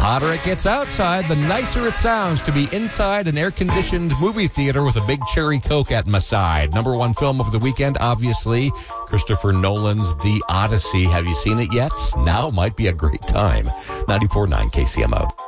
hotter it gets outside, the nicer it sounds to be inside an air-conditioned movie theater with a big cherry Coke at my side. Number one film of the weekend, obviously, Christopher Nolan's The Odyssey. Have you seen it yet? Now might be a great time. 94.9 KCMO.